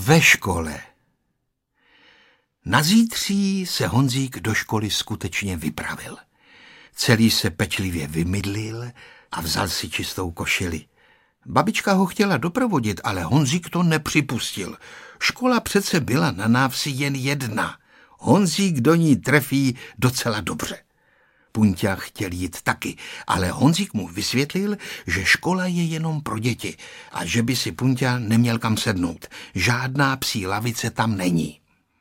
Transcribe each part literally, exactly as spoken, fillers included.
Ve škole. Na zítří se Honzík do školy skutečně vypravil. Celý se pečlivě vymydlil a vzal si čistou košili. Babička ho chtěla doprovodit, ale Honzík to nepřipustil. Škola přece byla na návsi jen jedna. Honzík do ní trefí docela dobře. Punťa chtěl jít taky, ale Honzík mu vysvětlil, že škola je jenom pro děti a že by si Punťa neměl kam sednout. Žádná psí lavice tam není.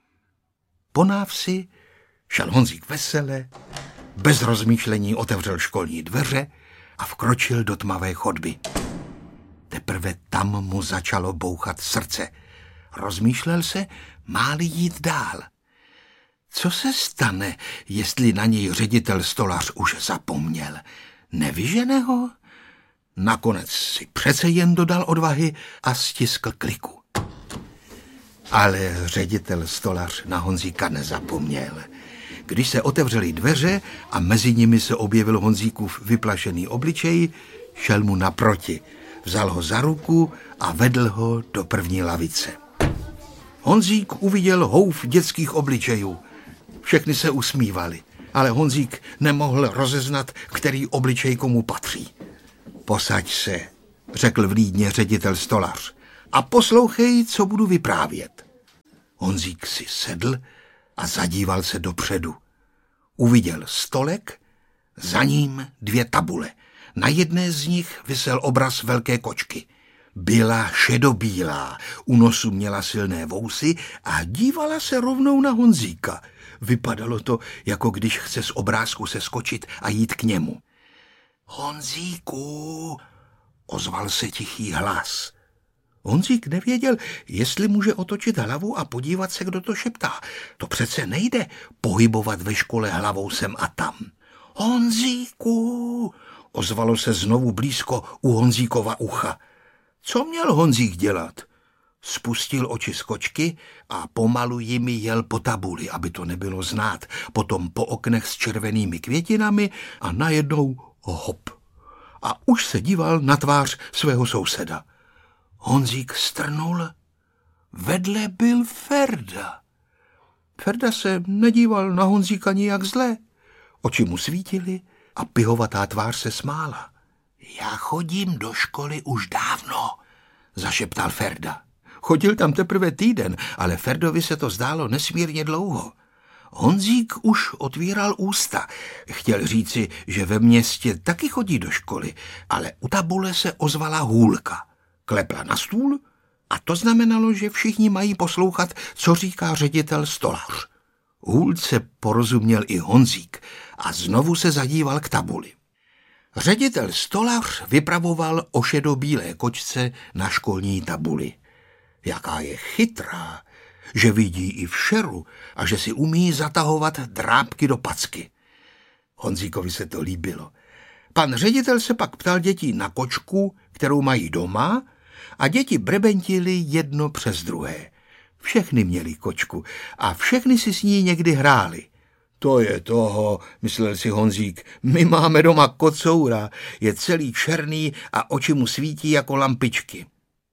Po návsi šel Honzík vesele, bez rozmýšlení otevřel školní dveře a vkročil do tmavé chodby. Teprve tam mu začalo bouchat srdce. Rozmýšlel se, má-li jít dál. Co se stane, jestli na něj ředitel Stolař už zapomněl? Nevyžene ho? Nakonec si přece jen dodal odvahy a stiskl kliku. Ale ředitel Stolař na Honzíka nezapomněl. Když se otevřely dveře a mezi nimi se objevil Honzíkův vyplašený obličej, šel mu naproti, vzal ho za ruku a vedl ho do první lavice. Honzík uviděl houf dětských obličejů. Všechny se usmívali, ale Honzík nemohl rozeznat, který obličej komu patří. Posaď se, řekl vlídně ředitel Stolař, a poslouchej, co budu vyprávět. Honzík si sedl a zadíval se dopředu. Uviděl stolek, za ním dvě tabule. Na jedné z nich visel obraz velké kočky. Byla šedobílá, u nosu měla silné vousy a dívala se rovnou na Honzíka. Vypadalo to, jako když chce z obrázku seskočit a jít k němu. Honzíku, ozval se tichý hlas. Honzík nevěděl, jestli může otočit hlavu a podívat se, kdo to šeptá. To přece nejde pohybovat ve škole hlavou sem a tam. Honzíku, ozvalo se znovu blízko u Honzíkova ucha. Co měl Honzík dělat? Spustil oči z kočky a pomalu jimi jel po tabuli, aby to nebylo znát, potom po oknech s červenými květinami a najednou hop. A už se díval na tvář svého souseda. Honzík strnul. Vedle byl Ferda. Ferda se nedíval na Honzíka nijak zle. Oči mu svítily a pihovatá tvář se smála. Já chodím do školy už dávno, zašeptal Ferda. Chodil tam teprve týden, ale Ferdovi se to zdálo nesmírně dlouho. Honzík už otvíral ústa. Chtěl říci, že ve městě taky chodí do školy, ale u tabule se ozvala hůlka. Klepla na stůl a to znamenalo, že všichni mají poslouchat, co říká ředitel Stolař. Hůlce porozuměl i Honzík a znovu se zadíval k tabuli. Ředitel Stolař vypravoval o šedobílé kočce na školní tabuli. Jaká je chytrá, že vidí i v šeru a že si umí zatahovat drápky do packy. Honzíkovi se to líbilo. Pan ředitel se pak ptal dětí na kočku, kterou mají doma, a děti brebentily jedno přes druhé. Všechny měli kočku a všechny si s ní někdy hráli. To je toho, myslel si Honzík, my máme doma kocoura, je celý černý a oči mu svítí jako lampičky.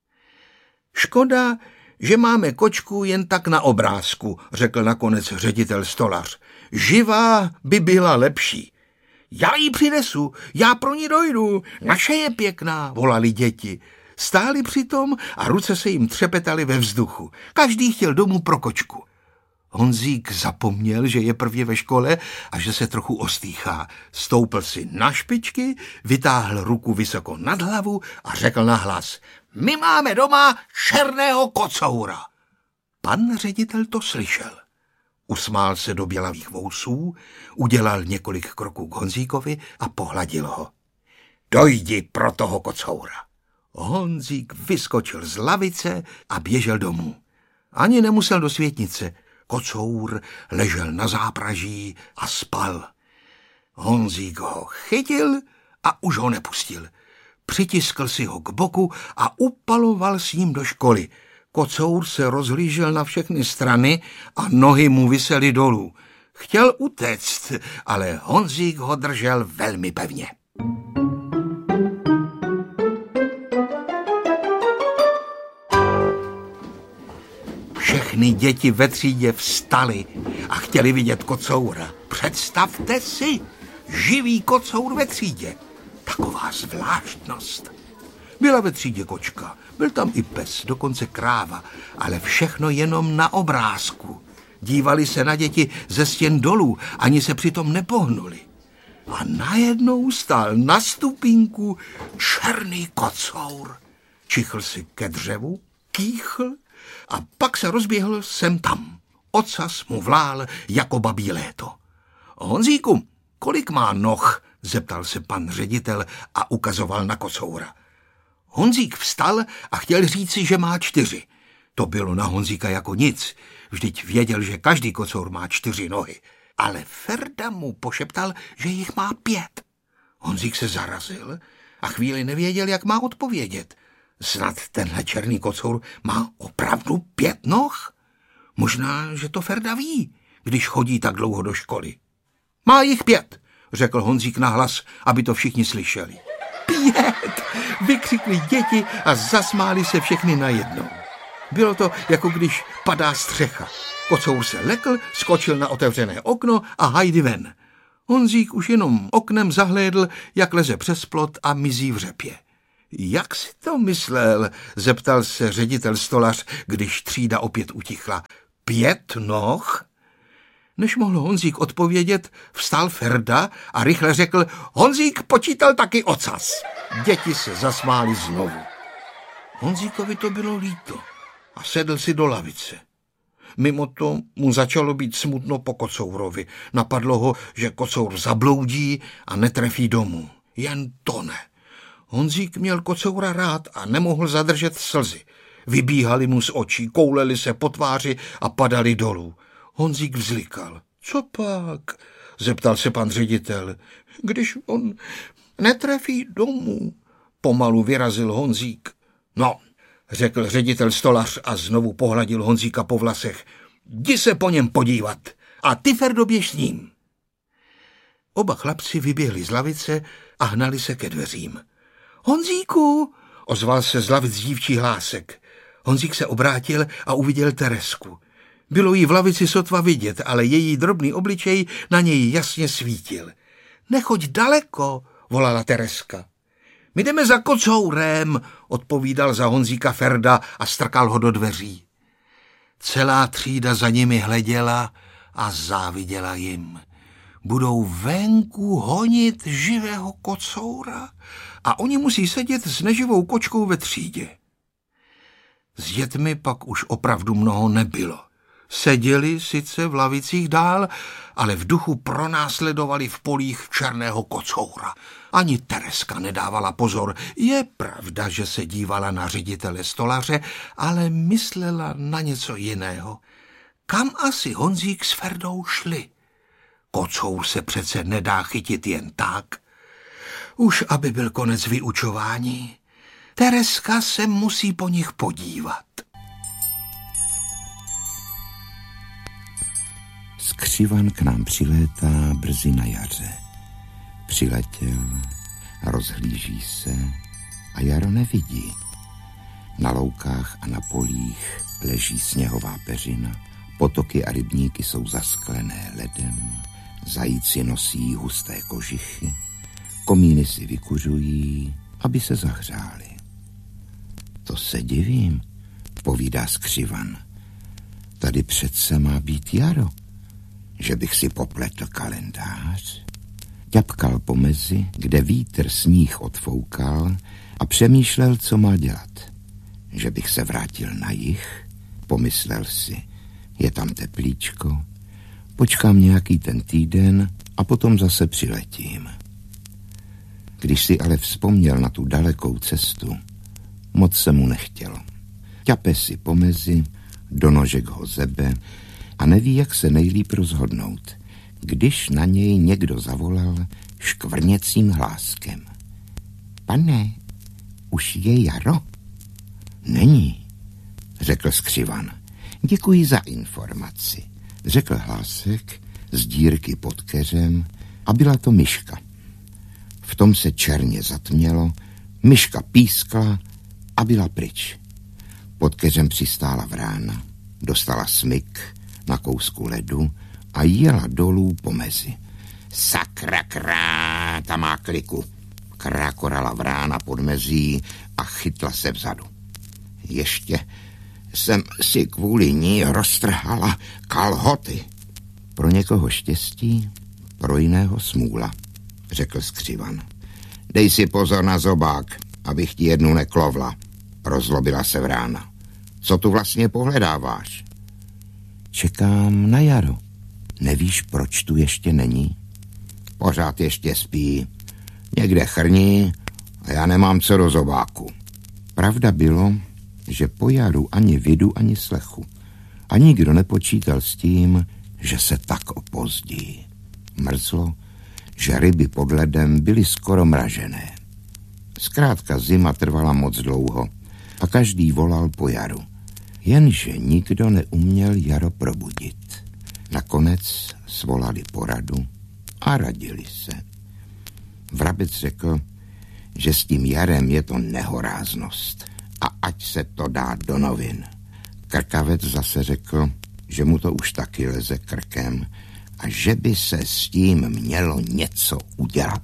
Škoda, že máme kočku jen tak na obrázku, řekl nakonec ředitel Stolař. Živá by byla lepší. Já ji přinesu, já pro ní dojdu, naše je pěkná, volali děti. Stáli přitom a ruce se jim třepetaly ve vzduchu. Každý chtěl domů pro kočku. Honzík zapomněl, že je prvně ve škole a že se trochu ostýchá. Stoupl si na špičky, vytáhl ruku vysoko nad hlavu a řekl nahlas: My máme doma černého kocoura. Pan ředitel to slyšel. Usmál se do bělavých vousů, udělal několik kroků k Honzíkovi a pohladil ho. Dojdi pro toho kocoura. Honzík vyskočil z lavice a běžel domů. Ani nemusel do světnice. Kocour ležel na zápraží a spal. Honzík ho chytil a už ho nepustil. Přitiskl si ho k boku a upaloval s ním do školy. Kocour se rozhlížel na všechny strany a nohy mu visely dolů. Chtěl utéct, ale Honzík ho držel velmi pevně. Všechny děti ve třídě vstaly a chtěli vidět kocoura. Představte si, živý kocour ve třídě. Taková zvláštnost. Byla ve třídě kočka, byl tam i pes, dokonce kráva, ale všechno jenom na obrázku. Dívali se na děti ze stěn dolů, ani se přitom nepohnuli. A najednou stál na stupínku černý kocour. Čichl si ke dřevu, kýchl a pak se rozběhl sem tam. Ocas mu vlál jako babí léto. Honzíku, kolik má noh? Zeptal se pan ředitel a ukazoval na kocoura. Honzík vstal a chtěl říci, že má čtyři. To bylo na Honzíka jako nic. Vždyť věděl, že každý kocour má čtyři nohy. Ale Ferda mu pošeptal, že jich má pět. Honzík se zarazil a chvíli nevěděl, jak má odpovědět. Snad tenhle černý kocour má opravdu pět noh? Možná, že to Ferda ví, když chodí tak dlouho do školy. Má jich pět, řekl Honzík nahlas, aby to všichni slyšeli. Pět! Vykřikli děti a zasmáli se všechny najednou. Bylo to, jako když padá střecha. Kocour se lekl, skočil na otevřené okno a hajdy ven. Honzík už jenom oknem zahlédl, jak leze přes plot a mizí v řepě. Jak si to myslel? Zeptal se ředitel Stolař, když třída opět utichla. Pět noh? Než mohl Honzík odpovědět, vstal Ferda a rychle řekl, Honzík počítal taky ocas. Děti se zasmály znovu. Honzíkovi to bylo líto a sedl si do lavice. Mimo to mu začalo být smutno po kocourovi. Napadlo ho, že kocour zabloudí a netrefí domů. Jen to ne. Honzík měl kocoura rád a nemohl zadržet slzy. Vybíhaly mu z očí, koulely se po tváři a padaly dolů. Honzík vzlikal. Co pak? Zeptal se pan ředitel. Když on netrefí domů, pomalu vyrazil Honzík. No, řekl ředitel Stolař a znovu pohladil Honzíka po vlasech. Jdi se po něm podívat a ty, Ferdo, běž s ním. Oba chlapci vyběhli z lavice a hnali se ke dveřím. Honzíku, ozval se z lavic dívčí hlásek. Honzík se obrátil a uviděl Teresku. Bylo jí v lavici sotva vidět, ale její drobný obličej na něj jasně svítil. Nechoď daleko, volala Tereska. My jdeme za kocourem, odpovídal za Honzíka Ferda a strkal ho do dveří. Celá třída za nimi hleděla a záviděla jim. Budou venku honit živého kocoura a oni musí sedět s neživou kočkou ve třídě. S dětmi pak už opravdu mnoho nebylo. Seděli sice v lavicích dál, ale v duchu pronásledovali v polích černého kocoura. Ani Tereska nedávala pozor. Je pravda, že se dívala na ředitele Stolaře, ale myslela na něco jiného. Kam asi Honzík s Ferdou šli? Kocour se přece nedá chytit jen tak. Už aby byl konec vyučování, Tereska se musí po nich podívat. Skřivan k nám přilétá brzy na jaře. Přiletěl, rozhlíží se a jaro nevidí. Na loukách a na polích leží sněhová peřina, potoky a rybníky jsou zasklené ledem, zajíci nosí husté kožichy, komíny si vykuřují, aby se zahřáli. To se divím, povídá Skřivan. Tady přece má být jaro, že bych si popletl kalendář. Ťapkal po mezi, kde vítr sníh odfoukal a přemýšlel, co má dělat. Že bych se vrátil na jih, pomyslel si, je tam teplíčko, počkám nějaký ten týden a potom zase přiletím. Když si ale vzpomněl na tu dalekou cestu, moc se mu nechtělo. Ťape si po mezi, do nožek ho zebe a neví, jak se nejlíp rozhodnout, když na něj někdo zavolal škvrněcím hláskem. Pane, už je jaro? Není, řekl Skřivan. Děkuji za informaci, řekl hlásek z dírky pod keřem a byla to myška. V tom se černě zatmělo, myška pískla a byla pryč. Pod keřem přistála vrána. Dostala smyk na kousku ledu a jela dolů po mezi. Sakra krá, ta má kliku. Krákorala vrána pod mezí a chytla se vzadu. Ještě jsem si kvůli ní roztrhala kalhoty. Pro někoho štěstí, pro jiného smůla, řekl skřivan. Dej si pozor na zobák, abych ti jednu neklovla, rozlobila se vrána. Co tu vlastně pohledáváš? Čekám na Jaro. Nevíš, proč tu ještě není? Pořád ještě spí. Někde chrní a já nemám co do zobáku. Pravda bylo, že po Jaru ani vidu, ani slechu. A nikdo nepočítal s tím, že se tak opozdí. Mrzlo, že ryby pod ledem byly skoro mražené. Zkrátka zima trvala moc dlouho a každý volal po Jaru. Jenže nikdo neuměl Jaro probudit. Nakonec svolali poradu a radili se. Vrabec řekl, že s tím Jarem je to nehoráznost a ať se to dá do novin. Krkavec zase řekl, že mu to už taky leze krkem a že by se s tím mělo něco udělat.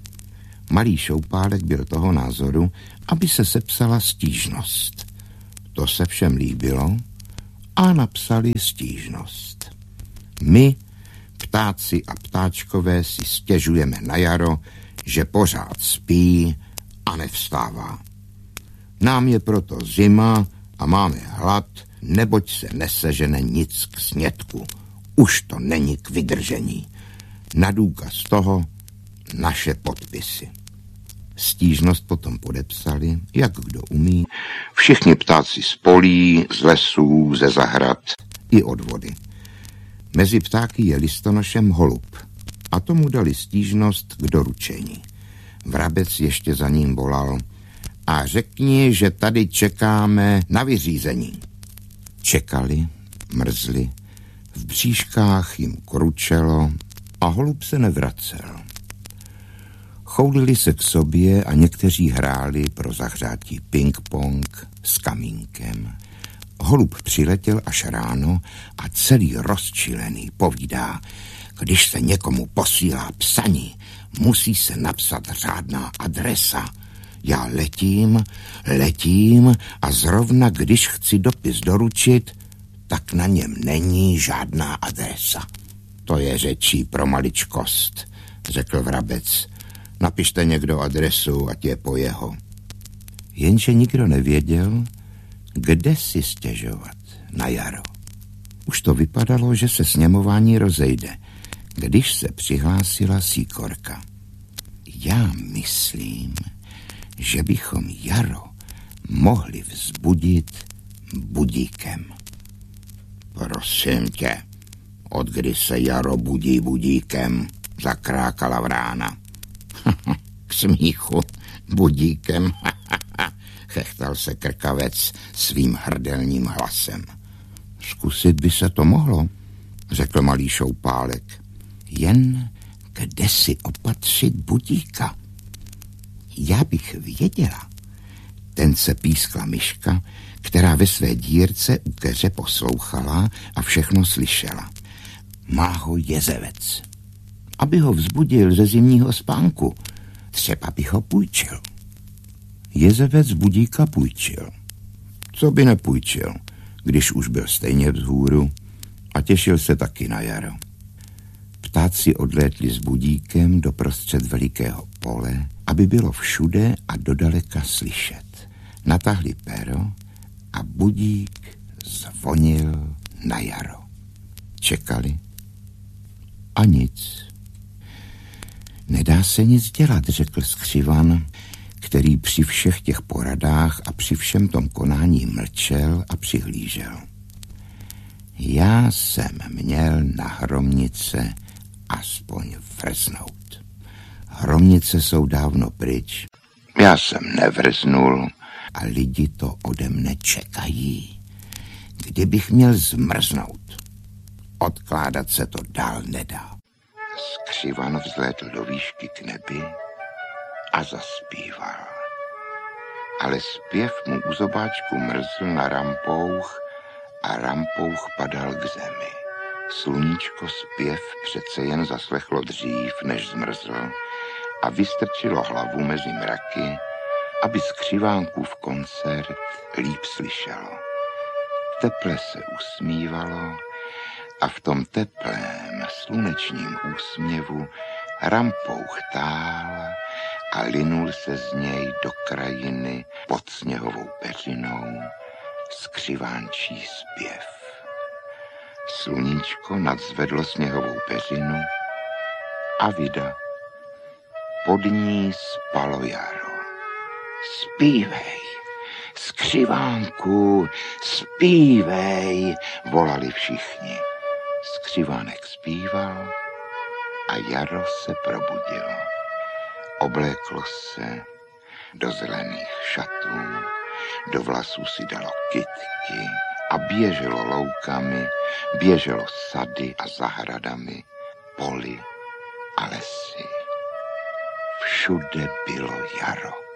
Malý Šoupálek byl toho názoru, aby se sepsala stížnost. To se všem líbilo a napsali stížnost. My, ptáci a ptáčkové, si stěžujeme na Jaro, že pořád spí a nevstává. Nám je proto zima a máme hlad, neboť se nesežene nic k snědku. Už to není k vydržení. Na důkaz toho naše podpisy. Stížnost potom podepsali, jak kdo umí, všichni ptáci z polí, z lesů, ze zahrad i od vody. Mezi ptáky je listonošem holub a tomu dali stížnost k doručení. Vrabec ještě za ním volal a řekni, že tady čekáme na vyřízení. Čekali, mrzli, v bříškách jim kručelo a holub se nevracel. Choulili se k sobě a někteří hráli pro zahřátí ping-pong s kamínkem. Holub přiletěl až ráno a celý rozčilený povídá, když se někomu posílá psaní, musí se napsat řádná adresa. Já letím, letím a zrovna když chci dopis doručit, tak na něm není žádná adresa. To je řečí pro maličkost, řekl Vrabec. Napište někdo adresu, ať je po jeho. Jenže nikdo nevěděl, kde si stěžovat na Jaro. Už to vypadalo, že se sněmování rozejde, když se přihlásila Síkorka. Já myslím, že bychom Jaro mohli vzbudit budíkem. Prosím tě, od kdy se Jaro budí budíkem, zakrákala vrána. K smíchu budíkem, chechtal se Krkavec svým hrdelním hlasem. Zkusit by se to mohlo, řekl malý Šoupálek. Jen kde si opatřit budíka? Já bych věděla. Ten se pískla myška, která ve své dírce u keře poslouchala a všechno slyšela. Má ho jezevec. Aby ho vzbudil ze zimního spánku, třeba by ho půjčil. Jezevec budíka půjčil. Co by nepůjčil, když už byl stejně vzhůru a těšil se taky na Jaro. Ptáci odlétli s budíkem do prostřed velikého pole, aby bylo všude a dodaleka slyšet. Natahli péro a budík zvonil na Jaro. Čekali a nic. Nedá se nic dělat, řekl skřivan, který při všech těch poradách a při všem tom konání mlčel a přihlížel. Já jsem měl na hromnice aspoň vrznout. Hromnice jsou dávno pryč. Já jsem nevrznul a lidi to ode mne čekají. Kdybych měl zmrznout, odkládat se to dál nedá. Skřivan vzlétl do výšky k nebi a zaspíval. Ale zpěv mu u zobáčku mrzl na rampouch a Rampouch padal k zemi. Sluníčko zpěv přece jen zaslechlo dřív, než zmrzl, a vystrčilo hlavu mezi mraky, aby Skřivánkův koncert líp slyšelo. Teple se usmívalo a v tom teplém slunečním úsměvu Rampouch tál a linul se z něj do krajiny pod sněhovou peřinou skřivánčí zpěv. Sluníčko nadzvedlo sněhovou peřinu a vida. Pod ní spalo jaro. Zpívej, Skřivánku, zpívej, volali všichni. Skřivánek zpíval a jaro se probudilo. Obléklo se do zelených šatů, do vlasů si dalo kytky a běželo loukami, běželo sady a zahradami, poli a lesy. Všude bylo jaro.